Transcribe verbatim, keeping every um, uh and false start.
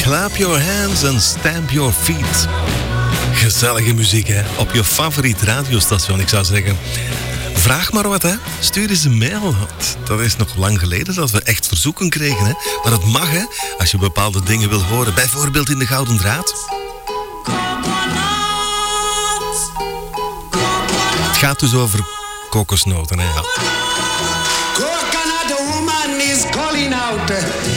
Clap your hands and stamp your feet. Gezellige muziek, hè? Op je favoriet radiostation, ik zou zeggen. Vraag maar wat, hè. Stuur eens een mail. Dat is nog lang geleden dat we echt verzoeken kregen, hè. Maar het mag, hè, als je bepaalde dingen wil horen. Bijvoorbeeld in de Gouden Draad. Het gaat dus over kokosnoten, hè. Ja. Coconut woman is calling out.